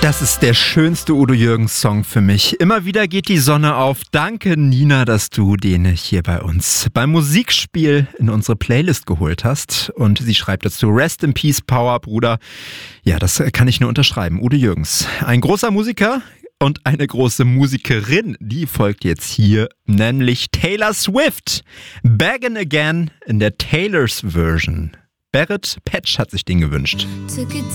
Das ist der schönste Udo Jürgens Song für mich. Immer wieder geht die Sonne auf. Danke, Nina, dass du den hier bei uns beim Musikspiel in unsere Playlist geholt hast. Und sie schreibt dazu: Rest in Peace, Power, Bruder. Ja, das kann ich nur unterschreiben. Udo Jürgens, ein großer Musiker und eine große Musikerin, die folgt jetzt hier, nämlich Taylor Swift. Baggin' Again in der Taylor's Version. Barrett Patch hat sich den gewünscht. Took it